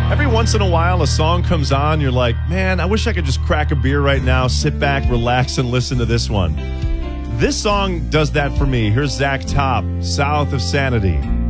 Every once in a while, a song comes on, you're like, man, I wish I could just crack a beer right now, sit back, relax, and listen to this one. This song does that for me. Here's Zach Top, South of Sanity.